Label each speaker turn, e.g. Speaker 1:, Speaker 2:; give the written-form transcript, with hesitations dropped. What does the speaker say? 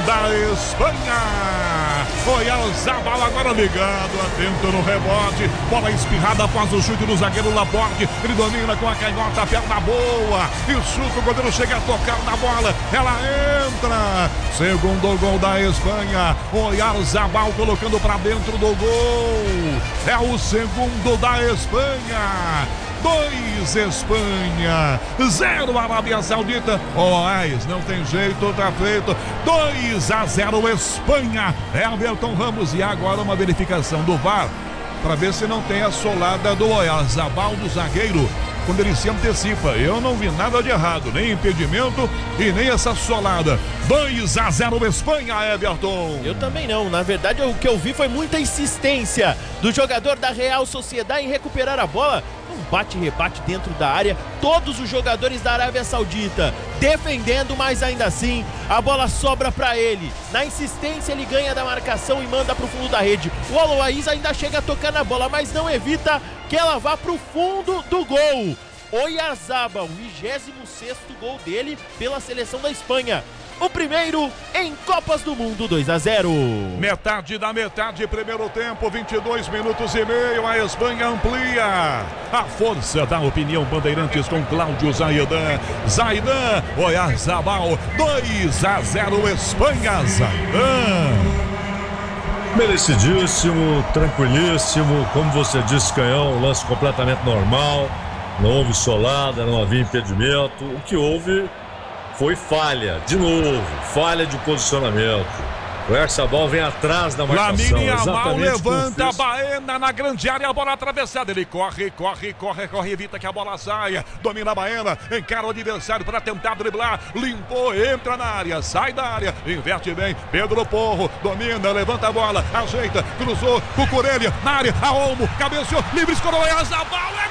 Speaker 1: da Espanha. Oyarzabal agora ligado, atento no rebote. Bola espirrada após o chute do zagueiro Laporte. Ele domina com a canhota, perna boa. E chuta, o goleiro chega a tocar na bola. Ela entra. Segundo gol da Espanha. Oyarzabal colocando para dentro do gol. É o segundo da Espanha. 2 Espanha, 0 Arábia Saudita. Não tem jeito, tá feito. 2-0 Espanha. Everton Ramos. E agora uma verificação do VAR para ver se não tem a solada do Oyarzabal, do zagueiro, quando ele se antecipa. Eu não vi nada de errado, nem impedimento e nem essa solada. 2-0 Espanha, Everton.
Speaker 2: Eu também não. Na verdade, o que eu vi foi muita insistência do jogador da Real Sociedade em recuperar a bola. Um bate-rebate dentro da área. Todos os jogadores da Arábia Saudita defendendo, mas ainda assim a bola sobra para ele. Na insistência, ele ganha da marcação e manda pro fundo da rede. O Aloaís ainda chega a tocar na bola, mas não evita que ela vá pro fundo do gol. Oyarzabal, 26º gol dele pela seleção da Espanha. O primeiro em Copas do Mundo. 2-0.
Speaker 1: Metade da metade, primeiro tempo, 22 minutos e meio. A Espanha amplia. A força da opinião Bandeirantes com Cláudio Zaidan. Zaidan, Oyarzabal, 2-0 Espanha. Zaidan.
Speaker 3: Merecidíssimo, tranquilíssimo. Como você disse, Canhão, lance completamente normal. Não houve solada, não havia impedimento. O que houve foi falha, de novo, falha de posicionamento. O Oyarzabal vem atrás da marcação.
Speaker 1: Lamine Yamal levanta a Baena na grande área, a bola atravessada. Ele corre, evita que a bola saia. Domina a Baena, encara o adversário para tentar driblar. Limpou, entra na área, sai da área, inverte bem. Pedro Porro domina, levanta a bola, ajeita, cruzou, Cucurella na área, a Olmo, cabeceou, livre, escorou, Oyarzabal.